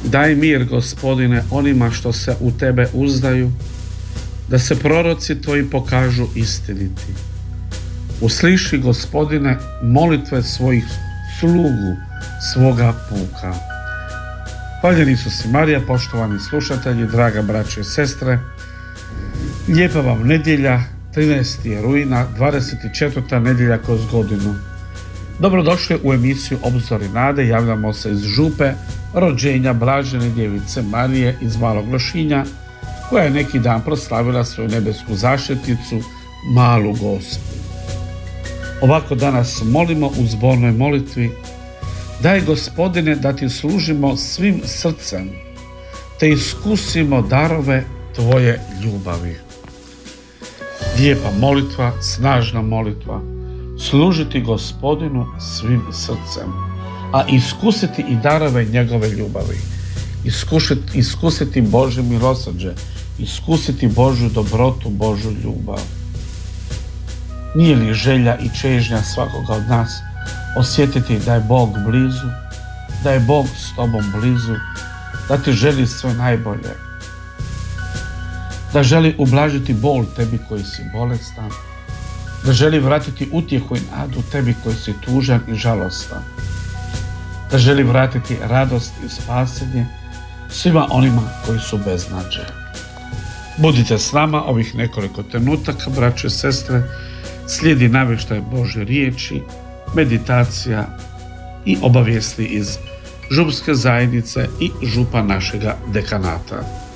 Daj mir, Gospodine, onima što se u Tebe uzdaju, da se proroci Tvoji pokažu istiniti. Usliši, Gospodine, molitve svojih slugu, svoga puka. Hvaljeni Isus i Marija, poštovani slušatelji, draga braćo i sestre, lijepa vam nedjelja, 13. je rujna, 24. nedjelja kroz godinu. Dobrodošli u emisiju Obzori nade. Javljamo se iz župe rođenja Blažene djevice Marije iz Malog Lošinja, koja je neki dan proslavila svoju nebesku zaštitnicu, Malu Gospu. Ovako danas molimo u zbornoj molitvi: daj, Gospodine, da Ti služimo svim srcem, te iskusimo darove Tvoje ljubavi. Lijepa molitva, snažna molitva, služiti Gospodinu svim srcem, a iskusiti i darove njegove ljubavi, iskusiti Božje milosrđe, iskusiti Božju dobrotu, Božju ljubav. Nije li želja i čežnja svakoga od nas osjetiti da je Bog blizu, da je Bog s tobom blizu, da ti želi sve najbolje, da želi ublažiti bol tebi koji si bolestan, da želi vratiti utjehu i nadu tebi koji si tužan i žalostan, da želi vratiti radost i spasenje svima onima koji su beznađe. Budite s nama ovih nekoliko trenutaka, braćo i sestre. Slijedi navještaj Božje riječi, meditacija i obavijesti iz župske zajednice i župa našega dekanata.